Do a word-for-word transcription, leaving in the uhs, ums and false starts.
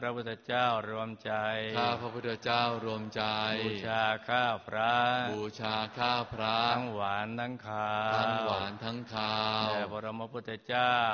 ระพุทธเจ้ารวมใจข้าพระพุทธเจ้ารวมใจบูชาข้าวพระบูชาข้าพระทั้งหวานทั้งคาวทั้งหวานทั้งคาวแด่บรมพุทธเจ้า